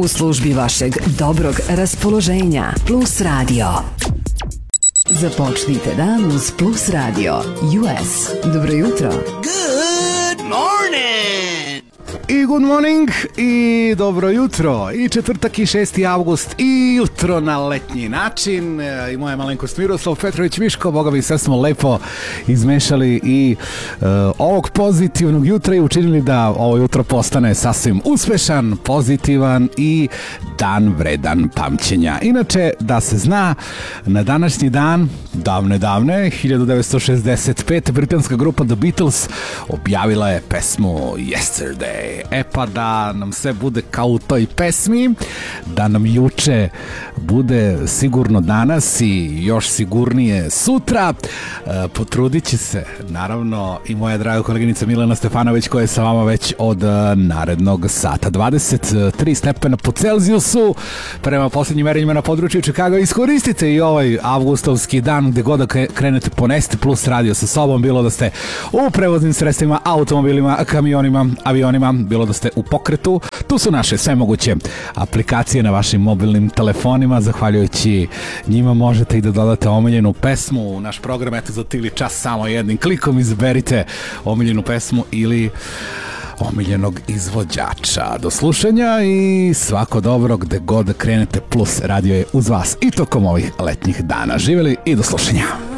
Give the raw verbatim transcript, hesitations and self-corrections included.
U službi vašeg dobrog raspoloženja. Plus Radio. Započnite dan uz Plus Radio. U S. Dobro jutro. Good morning! I good morning i dobro jutro i četvrtak i šesti avgust i jutro na letnji način i moja malenkost Miroslav Petrović Miško, boga mi sve smo lepo izmešali i uh, ovog pozitivnog jutra i učinili da ovo jutro postane sasvim uspešan, pozitivan i dan vredan pamćenja. Inače, da se zna, na današnji dan, davne davne, hiljadu devetsto šezdeset pete. britanska grupa The Beatles objavila je pesmu Yesterday. E pa da nam sve bude kao u toj pesmi, da nam juče bude sigurno danas i još sigurnije sutra. E, potrudit će se naravno i moja draga koleginica Milena Stefanović, koja je sa vama već od narednog sata. dvadeset tri stepena po Celzijusu prema posljednjim merenjima na području Čikaga. Iskoristite i ovaj avgustovski dan gde god da krenete, poneste Plus Radio sa sobom, bilo da ste u prevoznim sredstvima, automobilima, kamionima, avionima, bilo da ste u pokretu. Tu su naše sve moguće aplikacije na vašim mobilnim telefonima. Zahvaljujući njima možete i da dodate omiljenu pesmu u naš program. Eto, za tili čas samo jednim klikom izaberite omiljenu pesmu ili omiljenog izvođača. Do slušanja i svako dobro gde god krenete. Plus Radio je uz vas i tokom ovih letnjih dana. Živjeli i do slušanja.